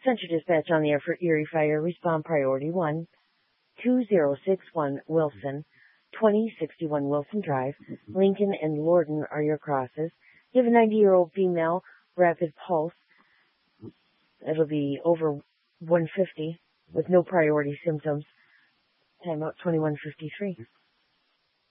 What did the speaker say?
Center dispatch on the air for Erie Fire. Respond priority 1. 2061 Wilson, 2061 Wilson Drive. Lincoln and Lorden are your crosses. You have a 90-year-old female, rapid pulse. It'll be over 150 with no priority symptoms. Time out 21:53.